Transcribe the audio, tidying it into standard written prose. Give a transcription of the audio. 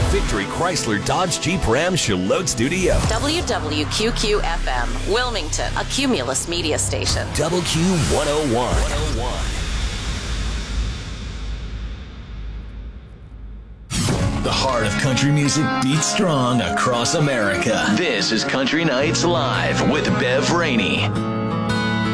Victory Chrysler Dodge Jeep Ram Charlotte Studio. WWQQ-FM, Wilmington, a Cumulus media station. WQ101. The heart of country music beats strong across America. This is Country Nights Live with Bev Rainey.